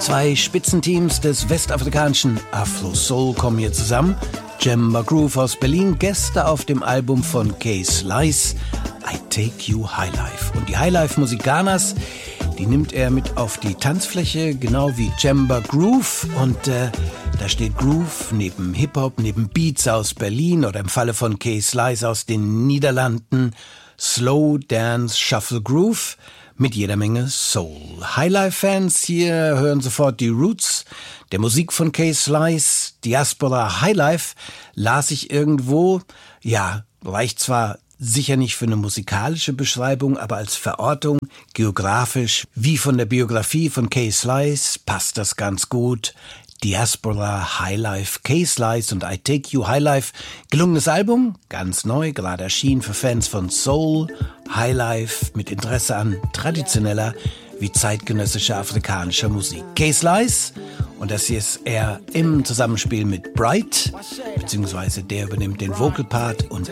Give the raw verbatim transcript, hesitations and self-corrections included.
Zwei Spitzenteams des westafrikanischen Afro-Soul kommen hier zusammen. Jemba Groove aus Berlin, Gäste auf dem Album von Kay Slice, I Take You Highlife. Und die Highlife-Musik Ghanas, die nimmt er mit auf die Tanzfläche, genau wie Jemba Groove. Und äh, da steht Groove neben Hip-Hop, neben Beats aus Berlin oder im Falle von Kay Slice aus den Niederlanden Slow Dance Shuffle Groove mit jeder Menge Soul. Highlife-Fans hier hören sofort die Roots der Musik von Kay Slice. Diaspora Highlife las ich irgendwo, ja, reicht zwar sicher nicht für eine musikalische Beschreibung, aber als Verortung, geografisch, wie von der Biografie von Kay Slice, passt das ganz gut. Diaspora Highlife, Kay Slice und I Take You Highlife. Gelungenes Album, ganz neu, gerade erschienen für Fans von Soul, Highlife mit Interesse an traditioneller wie zeitgenössischer afrikanischer Musik. Kay Slice, und das hier ist er im Zusammenspiel mit Bright, beziehungsweise der übernimmt den Vocal Part und